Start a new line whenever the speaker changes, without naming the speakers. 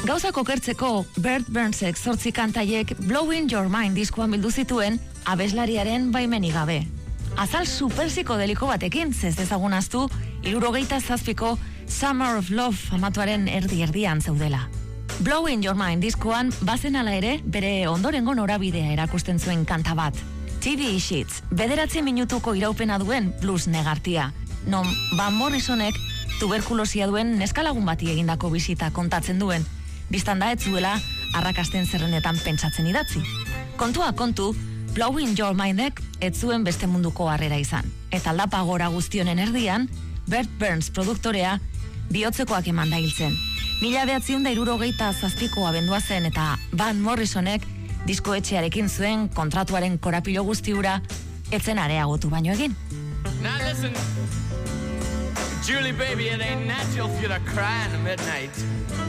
Gauzak okertzeko Bert Burnsek 8 kantaiek Blowing Your Mind diskoan bildu zituen abeslariaren baimenik gabe. Azal super psikodeliko batekin, zez dezagunaztu, 77ko Summer of Love famatuaren erdi-erdian zeudela. Blowing Your Mind diskoan bazen ala ere bere ondorengo norabidea erakusten zuen kanta bat. TV Sheets, 9 minutuko iraupena duen blues negartia. Non Van Morrisonek tuberkulosia duen neskalagun bati egindako bisita kontatzen duen. Bistan da ez zuela arrakasten zerrendetan pentsatzen idatzi. Kontua kontu, Blowing Your Mindek ez zuen beste munduko harrera izan. Eta aldapa gora guztionen erdian, Bert Burns produktorea bihotzekoak eman da hiltzen. 1967ko abendua zen eta Van Morrisonek diskoetxearekin zuen kontratuaren korapilo guzti hura etzen areagotu baino egin.
Now listen, Julie baby, it ain't natural for you to cry in the midnight.